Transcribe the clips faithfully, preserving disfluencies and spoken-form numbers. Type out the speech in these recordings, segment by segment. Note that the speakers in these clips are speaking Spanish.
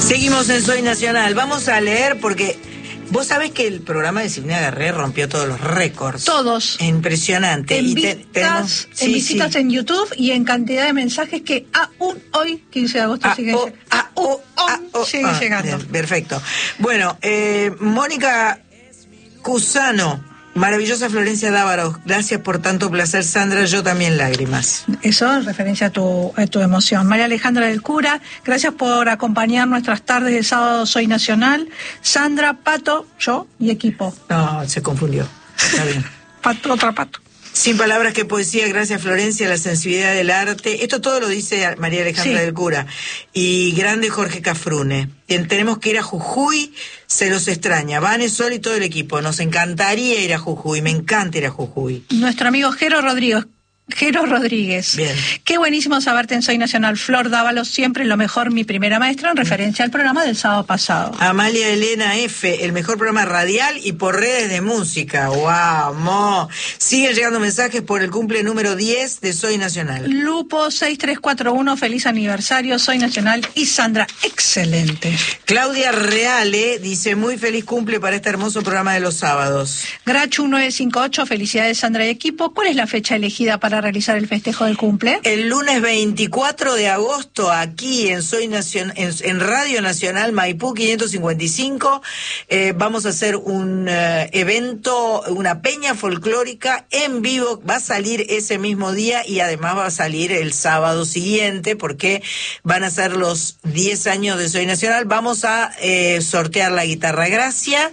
Seguimos en Soy Nacional. Vamos a leer porque vos sabés que el programa de Silvina Garré rompió todos los récords. Todos. Impresionante. En y vistas, te, tenemos, en, sí, visitas sí. en YouTube y en cantidad de mensajes que aún hoy, quince de agosto, Ah, siguen, oh, ah, oh, ah, oh, sigue ah, llegando. Bien, perfecto. Bueno, eh, Mónica Cusano, maravillosa Florencia Dávaros, gracias por tanto placer, Sandra, yo también lágrimas. Eso en referencia a tu, a tu emoción. María Alejandra del Cura, gracias por acompañar nuestras tardes de sábado Soy Nacional. Sandra, Pato, yo y equipo. No, se confundió. Está bien. Pato, otra Pato. Sin palabras que poesía, gracias Florencia, la sensibilidad del arte. Esto todo lo dice María Alejandra sí. del Cura. Y grande Jorge Cafrune. Tenemos que ir a Jujuy, se los extraña. Vane, Sol y todo el equipo. Nos encantaría ir a Jujuy, me encanta ir a Jujuy. Nuestro amigo Jero Rodríguez. Jero Rodríguez. Bien. Qué buenísimo saberte en Soy Nacional. Flor Dávalos, siempre lo mejor, mi primera maestra, en referencia al programa del sábado pasado. Amalia Elena F., el mejor programa radial y por redes de música. ¡Wow, mo! Siguen llegando mensajes por el cumple número diez de Soy Nacional. Lupo seis tres cuatro uno, feliz aniversario, Soy Nacional. Y Sandra, excelente. Claudia Reale dice, muy feliz cumple para este hermoso programa de los sábados. Grachu nueve cinco ocho, felicidades Sandra y equipo. ¿Cuál es la fecha elegida para realizar el festejo del cumple? El lunes veinticuatro de agosto, aquí en Soy Nacion- en, en Radio Nacional Maipú quinientos cincuenta y cinco, eh, vamos a hacer un uh, evento, una peña folclórica en vivo. Va a salir ese mismo día y además va a salir el sábado siguiente porque van a ser los diez años de Soy Nacional. Vamos a eh, sortear la guitarra Gracia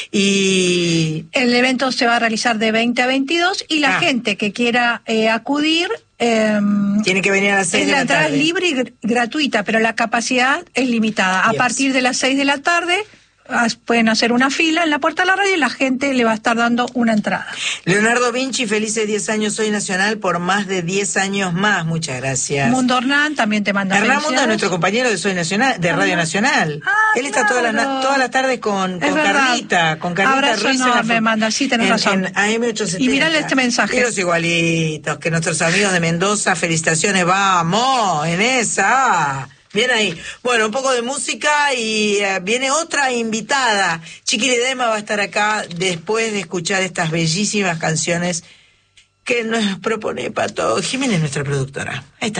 y... El evento se va a realizar de veinte a veintidós y la Ah. gente que quiera eh, acudir... Eh, tiene que venir a las seis es de la la entrada tarde. es libre y gr- gratuita, pero la capacidad es limitada. A Yes. partir de las seis de la tarde as- pueden hacer una fila en la puerta de la radio y la gente le va a estar dando una entrada. Leonardo Vinci, felices diez años Soy Nacional por más de diez años más. Muchas gracias. Mundo Hernán también te manda Hernán Mundo es felicidades. nuestro compañero de Soy Nacional, de Radio Nacional. Ah, Él está todas las, claro. na- todas las tardes con, Es con verdad. Carlita, con Carlita Abrazo Ruiz. en la enorme, fu- manda, sí, tenés en, razón. En A M ochocientos setenta. Y mirale este mensaje. Y los igualitos, que nuestros amigos de Mendoza, felicitaciones, vamos, en esa. Bien ahí. Bueno, un poco de música y eh, viene otra invitada. Chiquiridema va a estar acá después de escuchar estas bellísimas canciones que nos propone Pato Jiménez, nuestra productora. Ahí está.